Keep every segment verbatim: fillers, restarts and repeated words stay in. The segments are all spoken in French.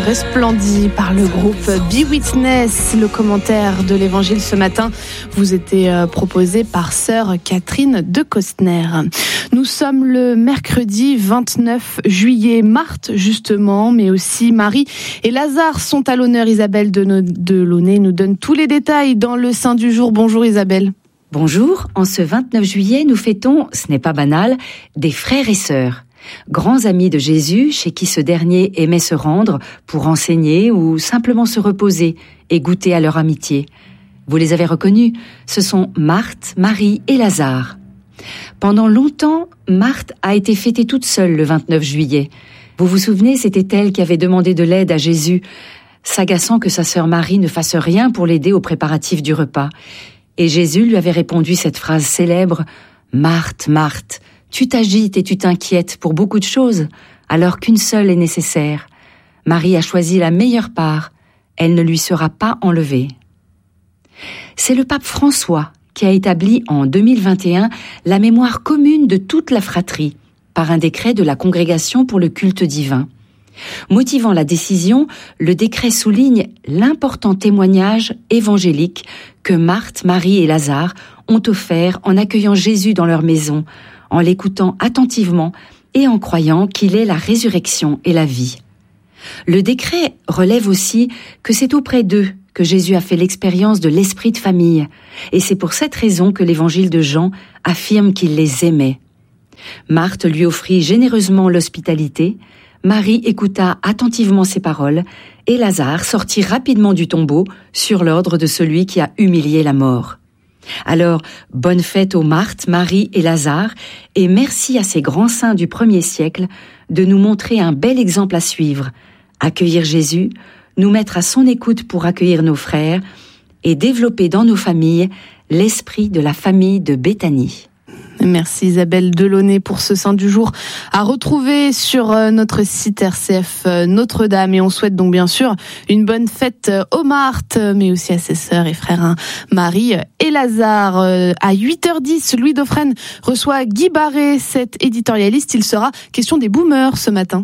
resplendit par le groupe Be Witness. Le commentaire de l'évangile ce matin vous était proposé par sœur Catherine de Costner. Nous sommes le mercredi vingt-neuf juillet. Marthe, justement, mais aussi Marie et Lazare sont à l'honneur. Isabelle Delaunay nous donne tous les détails dans le Saint du jour. Bonjour Isabelle. Bonjour, en ce vingt-neuf juillet, nous fêtons, ce n'est pas banal, des frères et sœurs. Grands amis de Jésus, chez qui ce dernier aimait se rendre pour enseigner ou simplement se reposer et goûter à leur amitié. Vous les avez reconnus, ce sont Marthe, Marie et Lazare. Pendant longtemps, Marthe a été fêtée toute seule le vingt-neuf juillet. Vous vous souvenez, c'était elle qui avait demandé de l'aide à Jésus, s'agaçant que sa sœur Marie ne fasse rien pour l'aider aux préparatifs du repas. Et Jésus lui avait répondu cette phrase célèbre « Marthe, Marthe, tu t'agites et tu t'inquiètes pour beaucoup de choses, alors qu'une seule est nécessaire. Marie a choisi la meilleure part, elle ne lui sera pas enlevée. » C'est le pape François qui a établi en deux mille vingt et un la mémoire commune de toute la fratrie, par un décret de la Congrégation pour le culte divin. Motivant la décision, le décret souligne l'important témoignage évangélique que Marthe, Marie et Lazare ont offert en accueillant Jésus dans leur maison, en l'écoutant attentivement et en croyant qu'il est la résurrection et la vie. Le décret relève aussi que c'est auprès d'eux que Jésus a fait l'expérience de l'esprit de famille, et c'est pour cette raison que l'évangile de Jean affirme qu'il les aimait. Marthe lui offrit généreusement l'hospitalité, Marie écouta attentivement ses paroles, et Lazare sortit rapidement du tombeau sur l'ordre de celui qui a humilié la mort. Alors, bonne fête aux Marthe, Marie et Lazare, et merci à ces grands saints du premier siècle de nous montrer un bel exemple à suivre, accueillir Jésus, nous mettre à son écoute pour accueillir nos frères, et développer dans nos familles l'esprit de la famille de Béthanie. Merci Isabelle Delaunay pour ce Saint du jour à retrouver sur notre site R C F Notre-Dame. Et on souhaite donc bien sûr une bonne fête aux Marthe, mais aussi à ses sœurs et frères hein, Marie et Lazare. À huit heures dix, Louis Dauphren reçoit Guy Barré, cet éditorialiste. Il sera question des boomers ce matin.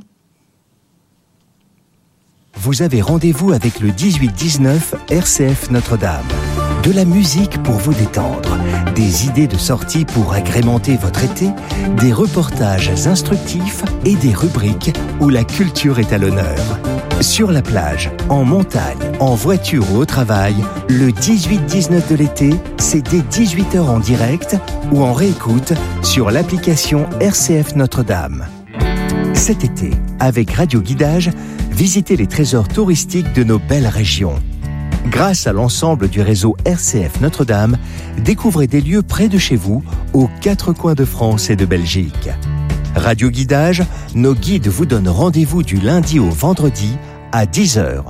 Vous avez rendez-vous avec le dix-huit dix-neuf R C F Notre-Dame. De la musique pour vous détendre, des idées de sortie pour agrémenter votre été, des reportages instructifs et des rubriques où la culture est à l'honneur. Sur la plage, en montagne, en voiture ou au travail, le dix-huit dix-neuf de l'été, c'est dès dix-huit heures en direct ou en réécoute sur l'application R C F Notre-Dame. Cet été, avec Radio Guidage, visitez les trésors touristiques de nos belles régions. Grâce à l'ensemble du réseau R C F Notre-Dame, découvrez des lieux près de chez vous, aux quatre coins de France et de Belgique. Radio Guidage, nos guides vous donnent rendez-vous du lundi au vendredi à dix heures.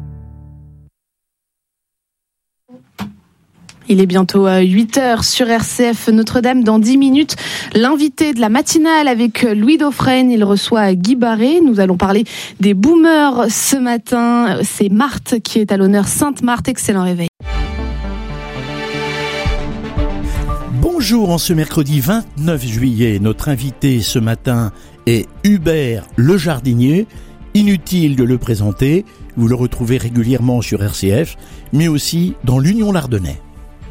Il est bientôt huit heures sur R C F Notre-Dame. Dans dix minutes, l'invité de la matinale avec Louis Dauphren. Il reçoit Guy Barré. Nous allons parler des boomers ce matin. C'est Marthe qui est à l'honneur. Sainte Marthe, excellent réveil. Bonjour, en ce mercredi vingt-neuf juillet, notre invité ce matin est Hubert Le Jardinier. Inutile de le présenter, vous le retrouvez régulièrement sur R C F, mais aussi dans l'Union Lardonnais.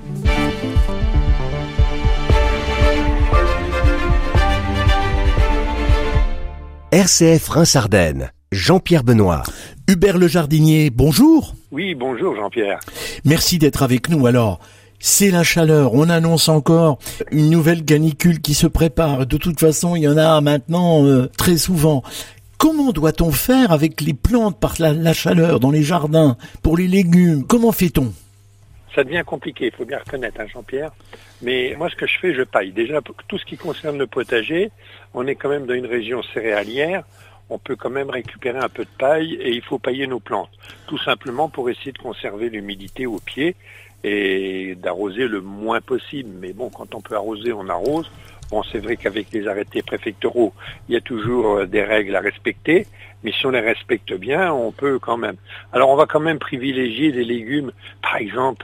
R C F Reims-Ardennes, Jean-Pierre Benoît. Hubert Le Jardinier, bonjour. Oui, bonjour Jean-Pierre. Merci d'être avec nous. Alors, c'est la chaleur, on annonce encore une nouvelle canicule qui se prépare. De toute façon, il y en a maintenant euh, très souvent. Comment doit-on faire avec les plantes par la, la chaleur dans les jardins, pour les légumes? Comment fait-on? Ça devient compliqué, il faut bien reconnaître, hein, Jean-Pierre. Mais moi, ce que je fais, je paille. Déjà, pour tout ce qui concerne le potager, on est quand même dans une région céréalière. On peut quand même récupérer un peu de paille et il faut pailler nos plantes. Tout simplement pour essayer de conserver l'humidité au pied et d'arroser le moins possible. Mais bon, quand on peut arroser, on arrose. Bon, c'est vrai qu'avec les arrêtés préfectoraux, il y a toujours des règles à respecter. Mais si on les respecte bien, on peut quand même. Alors, on va quand même privilégier des légumes, par exemple,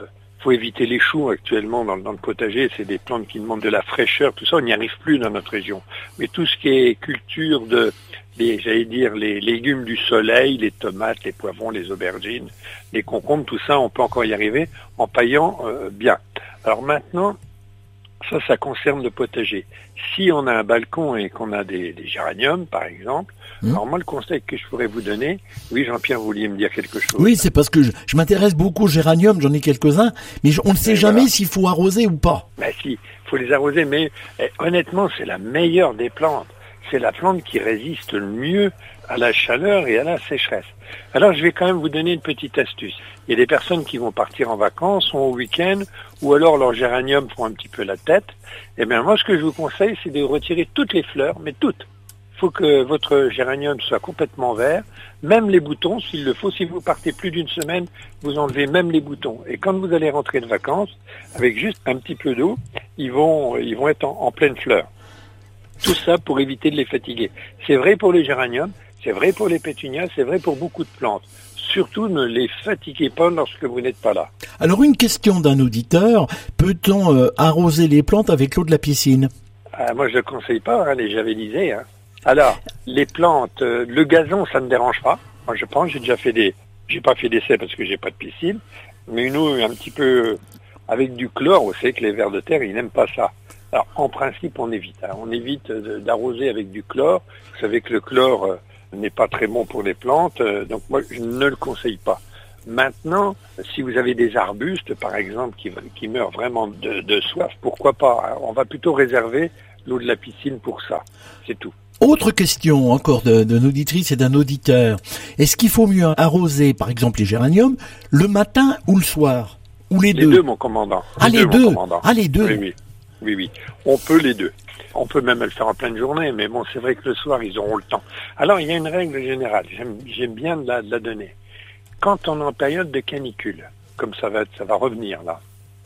faut éviter les choux actuellement dans, dans le potager. C'est des plantes qui demandent de la fraîcheur, tout ça, on n'y arrive plus dans notre région. Mais tout ce qui est culture de, les, j'allais dire, les légumes du soleil, les tomates, les poivrons, les aubergines, les concombres, tout ça, on peut encore y arriver en paillant euh, bien. Alors maintenant, ça, ça concerne le potager. Si on a un balcon et qu'on a des, des géraniums, par exemple, mmh. alors moi, le conseil que je pourrais vous donner, oui, Jean-Pierre, vous vouliez me dire quelque chose. Oui, c'est parce que je, je m'intéresse beaucoup aux géraniums, j'en ai quelques-uns, mais je, on ne sait et jamais voilà. s'il faut arroser ou pas. Ben si, il faut les arroser, mais eh, honnêtement, c'est la meilleure des plantes. C'est la plante qui résiste le mieux à la chaleur et à la sécheresse. Alors, je vais quand même vous donner une petite astuce. Il y a des personnes qui vont partir en vacances, ou au week-end, ou alors leurs géraniums font un petit peu la tête. Eh bien, moi, ce que je vous conseille, c'est de retirer toutes les fleurs, mais toutes. Il faut que votre géranium soit complètement vert, même les boutons, s'il le faut. Si vous partez plus d'une semaine, vous enlevez même les boutons. Et quand vous allez rentrer de vacances, avec juste un petit peu d'eau, ils vont, ils vont être en, en pleine fleur. Tout ça pour éviter de les fatiguer. C'est vrai pour les géraniums, c'est vrai pour les pétunias, c'est vrai pour beaucoup de plantes. Surtout, ne les fatiguez pas lorsque vous n'êtes pas là. Alors, une question d'un auditeur. Peut-on euh, arroser les plantes avec l'eau de la piscine ? ah, Moi, je ne le conseille pas, hein, les javélisés. Hein. Alors, les plantes, euh, le gazon, ça ne dérange pas. Moi, je pense, j'ai déjà fait des... J'ai pas fait d'essai parce que j'ai pas de piscine. Mais une eau un petit peu avec du chlore, vous savez que les vers de terre, ils n'aiment pas ça. Alors, en principe, on évite. Hein. On évite de, d'arroser avec du chlore. Vous savez que le chlore euh, n'est pas très bon pour les plantes. Euh, donc, moi, je ne le conseille pas. Maintenant, si vous avez des arbustes, par exemple, qui, qui meurent vraiment de, de soif, pourquoi pas? On va plutôt réserver l'eau de la piscine pour ça. C'est tout. Autre question encore de, de auditrice et d'un auditeur. Est-ce qu'il faut mieux arroser, par exemple, les géraniums, le matin ou le soir? Ou les, les deux Les deux, mon commandant. Ah, les, les deux, deux. Ah, les deux Oui, oui. Oui, oui. On peut les deux. On peut même le faire en pleine journée, mais bon, c'est vrai que le soir, ils auront le temps. Alors, il y a une règle générale. J'aime, j'aime bien de la, de la donner. Quand on est en période de canicule, comme ça va, ça va revenir là,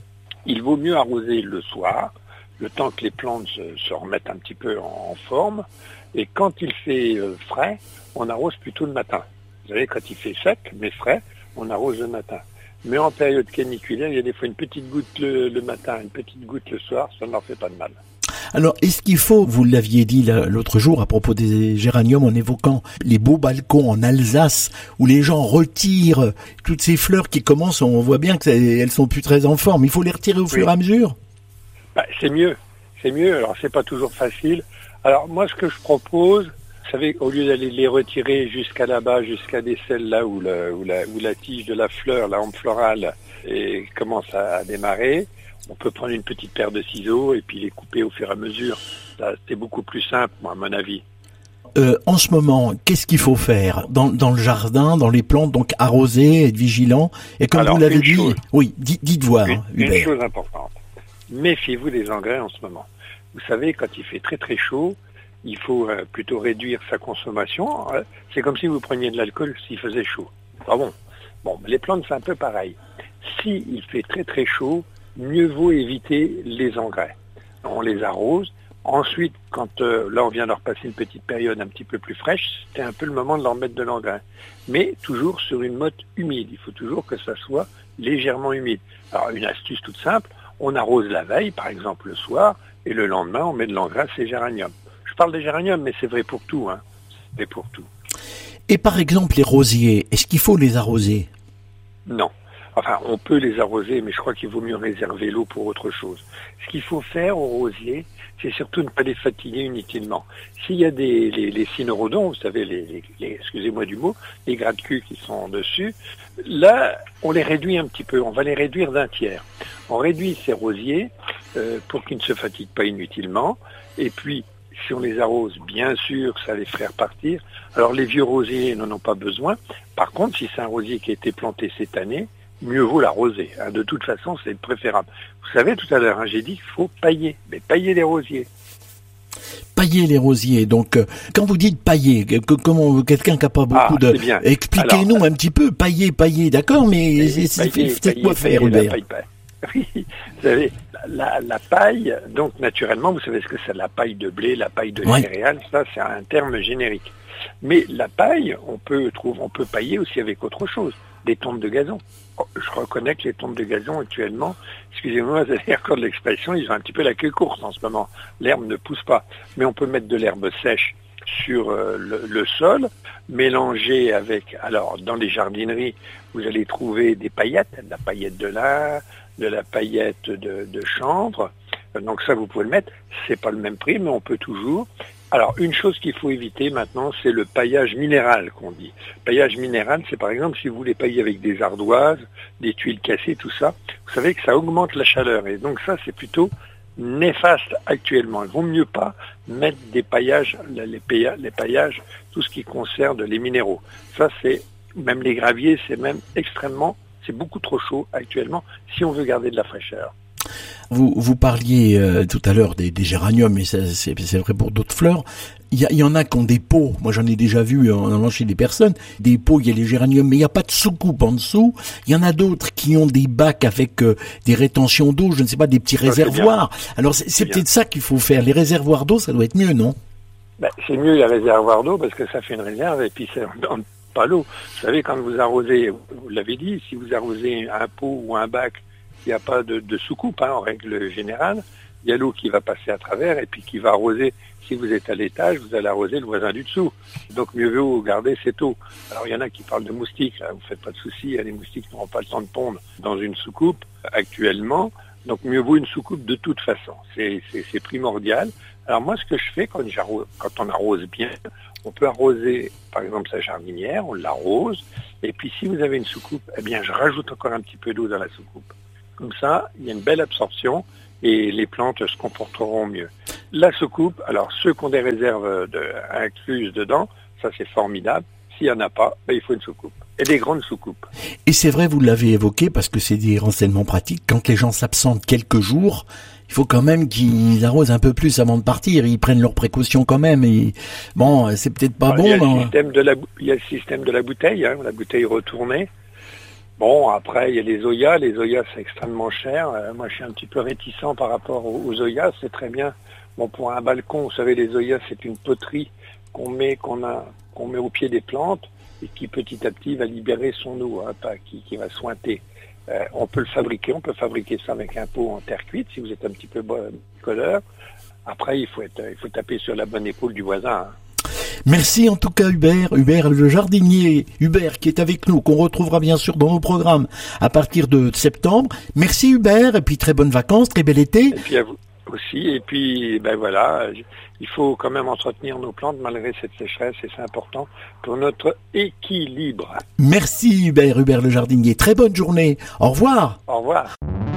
il vaut mieux arroser le soir, le temps que les plantes se, se remettent un petit peu en, en forme. Et quand il fait euh, frais, on arrose plutôt le matin. Vous savez, quand il fait sec, mais frais, on arrose le matin. Mais en période caniculaire, il y a des fois une petite goutte le, le matin, une petite goutte le soir, ça ne leur fait pas de mal. Alors, est-ce qu'il faut, vous l'aviez dit l'autre jour à propos des géraniums en évoquant les beaux balcons en Alsace où les gens retirent toutes ces fleurs qui commencent, on voit bien qu'elles sont plus très en forme, il faut les retirer au oui. fur et à mesure? Bah, c'est mieux, c'est mieux, alors c'est pas toujours facile. Alors moi ce que je propose, vous savez, au lieu d'aller les retirer jusqu'à là-bas, jusqu'à des celles là où la, où la, où la tige de la fleur, la hampe florale, et commence à, à démarrer, on peut prendre une petite paire de ciseaux et puis les couper au fur et à mesure. Ça, c'est beaucoup plus simple, moi, à mon avis. Euh, en ce moment, qu'est-ce qu'il faut faire dans, dans le jardin, dans les plantes, donc arroser, être vigilant? Et comme Alors, vous l'avez dit, chose, oui, dites, dites voir. Une, hein, une chose importante, méfiez-vous des engrais en ce moment. Vous savez, quand il fait très très chaud, il faut euh, plutôt réduire sa consommation. C'est comme si vous preniez de l'alcool s'il faisait chaud. Ah bon. Bon, les plantes, c'est un peu pareil. Si il fait très très chaud, mieux vaut éviter les engrais. On les arrose. Ensuite, quand euh, là on vient leur passer une petite période un petit peu plus fraîche, c'était un peu le moment de leur mettre de l'engrais. Mais toujours sur une motte humide. Il faut toujours que ça soit légèrement humide. Alors une astuce toute simple, on arrose la veille, par exemple le soir, et le lendemain on met de l'engrais à ces géraniums. Je parle des géraniums, mais c'est vrai pour tout, hein. C'est vrai pour tout. Et par exemple les rosiers, est-ce qu'il faut les arroser? Non. Enfin, on peut les arroser, mais je crois qu'il vaut mieux réserver l'eau pour autre chose. Ce qu'il faut faire aux rosiers, c'est surtout ne pas les fatiguer inutilement. S'il y a des les, les cynorhodons, vous savez, les, les, les excusez-moi du mot, les gratte-culs qui sont dessus, là, on les réduit un petit peu. On va les réduire d'un tiers. On réduit ces rosiers euh, pour qu'ils ne se fatiguent pas inutilement. Et puis, si on les arrose, bien sûr, ça les ferait repartir. Alors, les vieux rosiers n'en ont pas besoin. Par contre, si c'est un rosier qui a été planté cette année, mieux vaut l'arroser. Hein. De toute façon, c'est préférable. Vous savez, tout à l'heure, hein, j'ai dit qu'il faut pailler. Mais pailler les rosiers. Pailler les rosiers. Donc, euh, quand vous dites pailler, que, comment quelqu'un qui n'a pas beaucoup ah, de... Bien. Expliquez-nous Alors, un petit peu. Pailler, pailler, d'accord, mais pailler, c'est, pailler, c'est pailler, quoi pailler, faire, Hubert? Oui, vous savez, la, la paille, donc naturellement, vous savez ce que c'est, la paille de blé, la paille de ouais. céréales, ça c'est un terme générique. Mais la paille, on peut trouver, on peut pailler aussi avec autre chose, des tontes de gazon. Je reconnais que les tontes de gazon actuellement, excusez-moi, vous avez encore de l'expression, ils ont un petit peu la queue courte en ce moment. L'herbe ne pousse pas. Mais on peut mettre de l'herbe sèche sur euh, le, le sol, mélanger avec, alors dans les jardineries, vous allez trouver des paillettes, de la paillette de lin, de la paillette de, de chanvre. Donc ça, vous pouvez le mettre. C'est pas le même prix, mais on peut toujours. Alors, une chose qu'il faut éviter maintenant, c'est le paillage minéral qu'on dit. Paillage minéral, c'est par exemple si vous voulez pailler avec des ardoises, des tuiles cassées, tout ça. Vous savez que ça augmente la chaleur. Et donc ça, c'est plutôt néfaste actuellement. Il vaut mieux pas mettre des paillages, les, pailla, les paillages, tout ce qui concerne les minéraux. Ça, c'est, même les graviers, c'est même extrêmement, c'est beaucoup trop chaud actuellement si on veut garder de la fraîcheur. Vous, vous parliez euh, tout à l'heure des, des géraniums, mais c'est, c'est, c'est vrai pour d'autres fleurs. Il y, a, il y en a qui ont des pots. Moi, j'en ai déjà vu en allant chez des personnes. Des pots, il y a les géraniums, mais il n'y a pas de soucoupe en dessous. Il y en a d'autres qui ont des bacs avec euh, des rétentions d'eau, je ne sais pas, des petits ça, réservoirs. Alors, c'est, c'est, c'est peut-être ça qu'il faut faire. Les réservoirs d'eau, ça doit être mieux, non? Ben, c'est mieux les réservoirs d'eau parce que ça fait une réserve et puis c'est pas l'eau. Vous savez, quand vous arrosez, vous l'avez dit, si vous arrosez un pot ou un bac, il n'y a pas de, de soucoupe, hein, en règle générale. Il y a l'eau qui va passer à travers et puis qui va arroser. Si vous êtes à l'étage, vous allez arroser le voisin du dessous. Donc mieux vaut garder cette eau. Alors il y en a qui parlent de moustiques, là, vous faites pas de soucis, les moustiques n'auront pas le temps de pondre dans une soucoupe actuellement. Donc mieux vaut une soucoupe de toute façon. C'est, c'est, c'est primordial. Alors moi, ce que je fais quand, j'arrose, quand on arrose bien, on peut arroser, par exemple, sa jardinière, on l'arrose. Et puis si vous avez une soucoupe, eh bien je rajoute encore un petit peu d'eau dans la soucoupe. Comme ça, il y a une belle absorption et les plantes se comporteront mieux. La soucoupe, alors ceux qui ont des réserves de, incluses dedans, ça c'est formidable. S'il n'y en a pas, ben, il faut une soucoupe. Et des grandes soucoupes. Et c'est vrai, vous l'avez évoqué, parce que c'est des renseignements pratiques. Quand les gens s'absentent quelques jours, il faut quand même qu'ils arrosent un peu plus avant de partir. Ils prennent leurs précautions quand même. Et bon, c'est peut-être pas alors, bon. Il y, a le non système de la, il y a le système de la bouteille, hein, la bouteille retournée. Bon, après, il y a les Zoya. Les Zoya, c'est extrêmement cher. Euh, moi, je suis un petit peu réticent par rapport aux, aux Zoya. C'est très bien. Bon, pour un balcon, vous savez, les Zoya, c'est une poterie qu'on met, qu'on a, qu'on met au pied des plantes et qui, petit à petit, va libérer son eau, hein, pas, qui, qui va sointer. Euh, on peut le fabriquer. On peut fabriquer ça avec un pot en terre cuite, si vous êtes un petit peu bricoleur. Après, il faut être, il faut taper sur la bonne épaule du voisin, hein. Merci en tout cas Hubert, Hubert le jardinier, Hubert qui est avec nous, qu'on retrouvera bien sûr dans nos programmes à partir de septembre. Merci Hubert, et puis très bonnes vacances, très bel été. Et puis à vous aussi, et puis ben voilà, il faut quand même entretenir nos plantes malgré cette sécheresse et c'est important pour notre équilibre. Merci Hubert, Hubert le jardinier, très bonne journée, au revoir. Au revoir.